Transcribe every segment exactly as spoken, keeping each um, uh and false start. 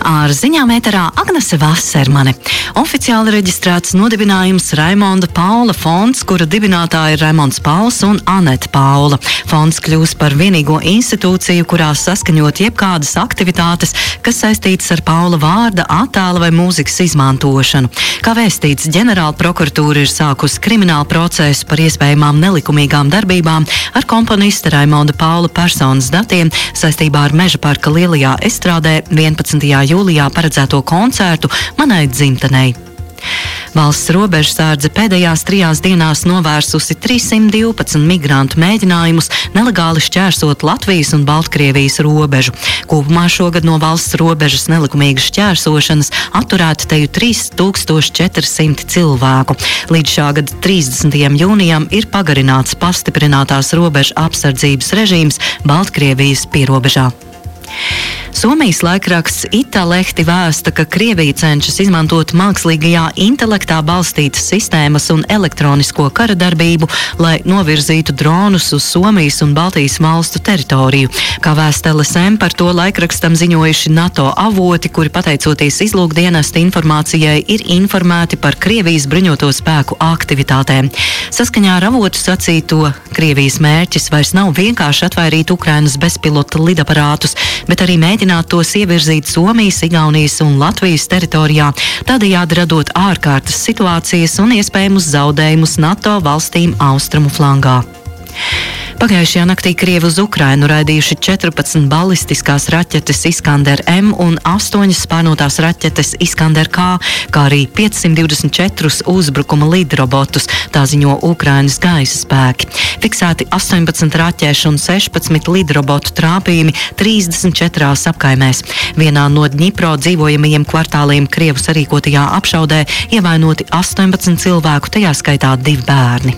Ar ziņām ēterā Agnese Vasermane. Oficiāli reģistrēts nodibinājums Raimonda Paula fonds, kura dibinātāji ir Raimonds Pauls un Anete Paula. Fonds kļūs par vienīgo institūciju, kurā saskaņot jebkādas aktivitātes, kas saistītas ar Paula vārda, attēla vai mūzikas izmantošanu. Kā vēstīts, ģenerāla prokuratūra ir sākusi kriminālu procesu par iespējamām nelikumīgām darbībām ar komponista Raimonda Paula personas datiem saistībā ar Meža parka lielajā estrādē vienpadsmitajā jūlijā paredzēto koncertu Manai dzimtenei. Valsts robežsardze pēdējās trijās dienās novērsusi trīssimt divpadsmit migrantu mēģinājumus nelegāli šķērsot Latvijas un Baltkrievijas robežu. Kopumā šogad no valsts robežas nelikumīgas šķērsošanas atturēta teju trīs tūkstoši četri simti cilvēku. Līdz šā gada trīsdesmitajam jūnijam ir pagarināts pastiprinātās robežu apsardzības režīms Baltkrievijas pierobežā. Somijas laikraksts Italehti vēsta, ka Krievija cenšas izmantot mākslīgajā intelektā balstītas sistēmas un elektronisko kara darbību, lai novirzītu dronus uz Somijas un Baltijas valstu teritoriju. Kā vēsta L S M, par to laikrakstam ziņojuši NATO avoti, kuri pateicoties izlūkdienesta informācijai ir informēti par Krievijas bruņoto spēku aktivitātēm. Saskaņā ar avotu sacīto, Krievijas mērķis vairs nav vienkārši atvairīt Ukrainas bezpilota lidaparātus, bet arī mēģināt tos ievirzīt Somijas, Igaunijas un Latvijas teritorijā, tādējādi radot ārkārtas situācijas un iespējamus zaudējumus NATO valstīm austrumu flangā. Pagājušajā naktī Krievi uz Ukrainu raidījuši četrpadsmit balistiskās raķetes Iskander M un astoņas spārnotās raķetes Iskander K, kā arī piecsimt divdesmit četrus uzbrukuma lidrobotus, tā ziņo Ukrainas gaisa spēki. Fiksēti astoņpadsmit raķešu un sešpadsmit lidrobotu trāpījumi trīsdesmit četrās apkaimēs. Vienā no Dņipro dzīvojamajiem kvartāliem Krievu sarīkotajā apšaudē ievainoti astoņpadsmit cilvēku, tajā skaitā divi bērni.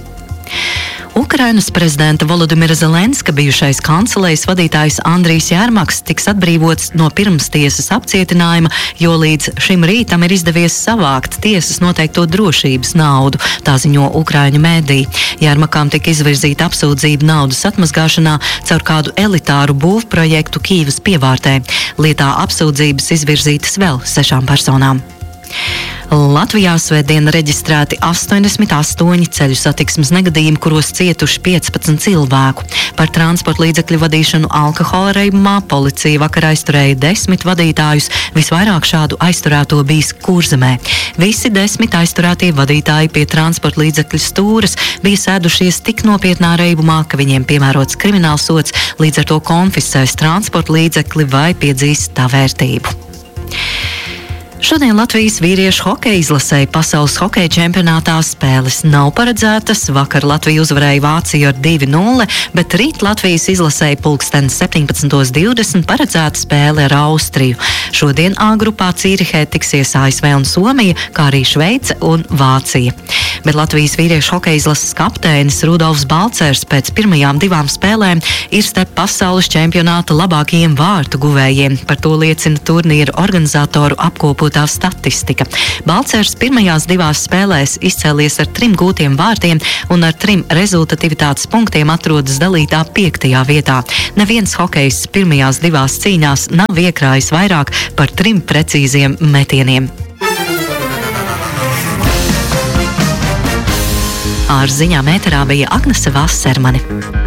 Ukrainas prezidenta Volodimira Zelenska bijušais kancelējas vadītājs Andrijs Jērmaks tiks atbrīvots no pirmstiesas apcietinājuma, jo līdz šim rītam ir izdevies savākt tiesas noteikto drošības naudu, tā ziņo Ukraiņu mēdī. Jērmakām tika izvirzīta apsūdzība naudas atmazgāšanā caur kādu elitāru būvprojektu Kīvas pievārtē. Lietā apsūdzības izvirzītas vēl sešām personām. Latvijā svētdien reģistrēti astoņdesmit astoņi ceļu satiksmes negadījumi, kuros cietuši piecpadsmit cilvēku. Par transporta līdzekļu vadīšanu alkohola reibumā policija vakar aizturēja desmit vadītājus, visvairāk šādu aizturēto bijis Kurzemē. Visi desmit aizturētie vadītāji pie transporta līdzekļu stūres bija sēdušies tik nopietnā reibumā, ka viņiem piemērots kriminālsods, līdz ar to konfiscēs transporta līdzekli vai piedzīs tā vērtību. Šodien Latvijas vīriešu hokeja izlasēji pasaules hokeja čempionātā spēles nav paredzētas. Vakar Latvija uzvarēja Vāciju ar divi nulle, bet rīt Latvijas izlasēji pulksten septiņpadsmit divdesmit paredzēta spēle ar Austriju. Šodien A grupā Cīrihē tiksies A S V un Somija, kā arī Šveice un Vācija. Bet Latvijas vīriešu hokeja izlases kapteinis Rudolfs Balcers pēc pirmajām divām spēlēm ir starp pasaules čempionāta labākajiem vārtu guvējiem. Par to liecina turnīra organizatoru apkopotā statistika. Balcers pirmajās divās spēlēs izcēlies ar trim gūtiem vārtiem un ar trim rezultativitātes punktiem atrodas dalītā piektajā vietā. Neviens hokejists pirmajās divās cīņās nav iekrājis vairāk par trim precīziem metieniem. Ar ziņām ēterā bija Agnese Vasermane.